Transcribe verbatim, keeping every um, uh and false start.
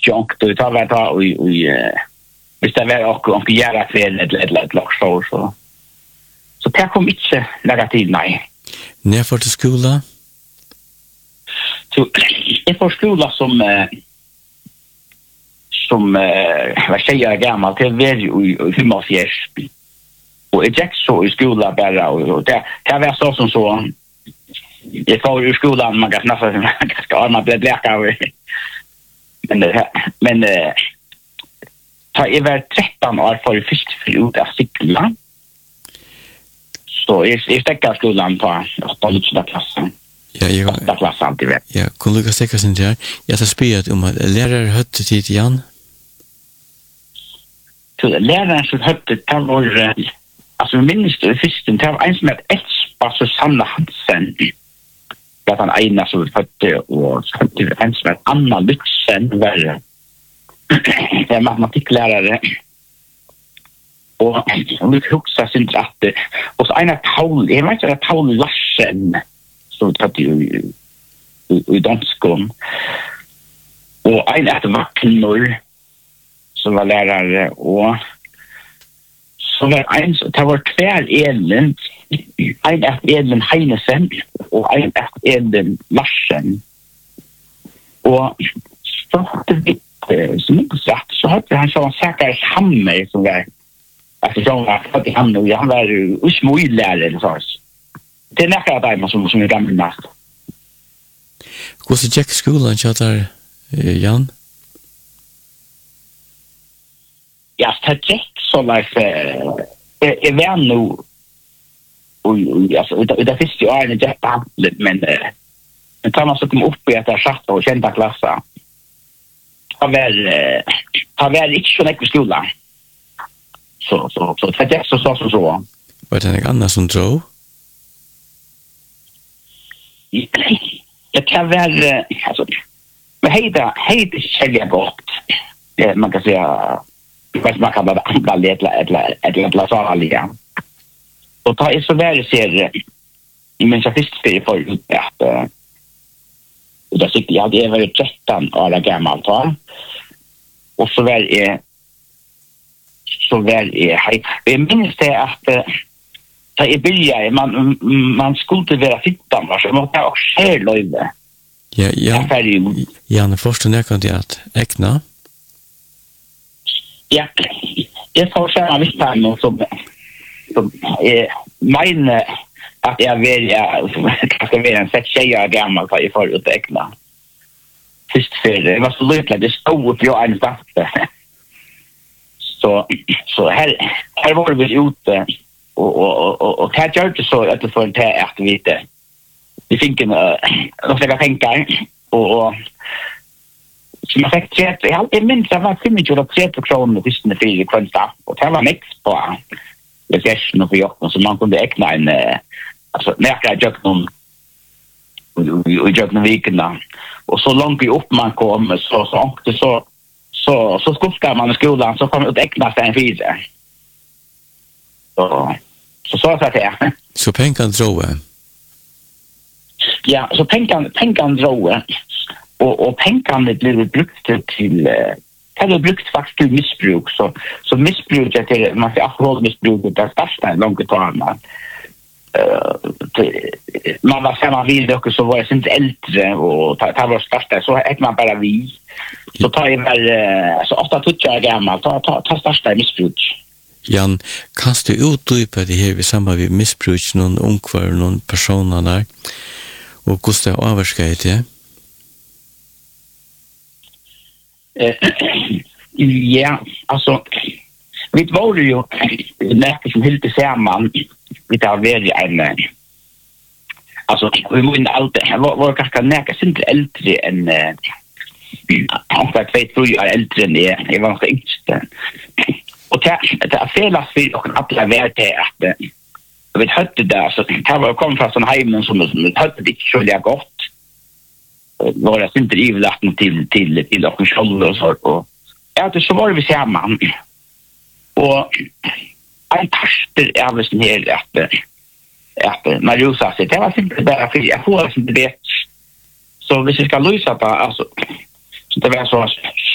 junk då tar vi ta och och hvis det var och och göra fel ett ett ett lock så så så det kom inte negativt nej. När för till skola? Så jag får skola som som vad säger jag gammal till väl i Himmelfjärs. Och jag gick så i skola bara och det det var så som så jag får i skolan man kan nästan ganska arma blev läkare. Men men ta jag var tretton år för först för ut att cykla. Så jag jag stäckade skolan på åttonde klassen. Ja, jag åttonde klassen alltid vet. Ja, kunde du stäcka sin där? Jag har spelat om att lärare hötte tid igen. Så läraren som hötte det var alltså minst det första det var en som hette Elspa Susanna Hansen. Det var en ena som hötte och så hötte en som hette Anna Lytzen var det är matematiklärare. Och nu huxar sin att och så ena Paul, jag vet inte att Paul Larsen så tatt ju i danskon. Och en att Vacknor som var lärare och så var en det var tvär Elin, en att Elin Heinesen och en att Elin Larsen. Och så det som inte sagt så hade han så en säker hammer som var alltså som var att han nu han var usmojlärare eller så. Det är nästan där man som som är gammal mest. Hur så Jack skolan chatar Jan? Ja, det Jack så like är är nu och alltså det finns ju en Jack men men tar man så kom upp i att det sjätte och sjunde klassen. Har väl har väl inte så mycket skola. Så så så det är så så så så. Var det en annan som drog? Jag kan väl alltså men hejda hejda sälja gott. Det man kan säga vad man kan bara andra lite eller eller eller så allliga. Och ta är så väl ser i men så finns det för att och då sitter jag det är väl tretton år gammalt va. Och så väl är så väl är hej. Det minns det att ta i bilja man man skulle vara fittan va så måste jag själv löjde. Ja, ja. Ja, när först när kan det att äkna. Ja. Jag får säga visst här nu så så eh min att jag vill jag ska vara en sex år gammal för jag får ut äkna. Först för det var så lite det stod upp jag en dag. Så så här här var vi ute och och och och det gör det så att det får en te att vita. Vi fick en och jag tänker och och så man fick tre jag hade minst det var fem och tre kronor visst när det kom där och det var mix på det session och jag så man kunde äkna en alltså när jag jag någon och jag någon vecka och så långt vi upp man kom så så det så så så skuffar man i skolan så kommer det äkna sig en fyra. Så så så att det så pengar droge. Ja, så pengar pengar droge och och pengarna blev brukt till det blev brukt faktiskt till missbruk så så missbruk till man får alkoholmissbruk det största långt tagna. Man var samma vid och så var jag inte äldre och ta var största så ett man bara vi så tar jag väl så åtta år gammal ta ta ta största missbruk. Jan, kan du utdypa det här vid samma vid missbruk någon ungkvar någon personer där och hur det avskär det? Ja, alltså vi var ju när som helt samman vi tar väl en alltså vi måste alltid var var kanske näka inte äldre än han var två tre år äldre än det jag var nog inte och det det är felas vi och att det är det att vi hade det så det var kom från sån hemmen som det hade det så det gott var det inte ivlagt till till till och själva och så och ja det så var vi samman och en pastor är väl sån här att att Marusa sa det var inte bara för jag får inte det så hvis vi ska lösa det alltså så det var så